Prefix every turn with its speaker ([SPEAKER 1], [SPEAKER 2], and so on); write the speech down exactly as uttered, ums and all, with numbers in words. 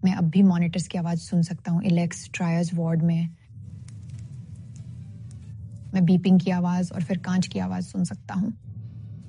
[SPEAKER 1] मैं अब भी मॉनिटर्स की आवाज सुन सकता हूँ इलेक्स ट्रायर्स वार्ड में। मैं बीपिंग की आवाज और फिर कांच की आवाज सुन सकता हूँ।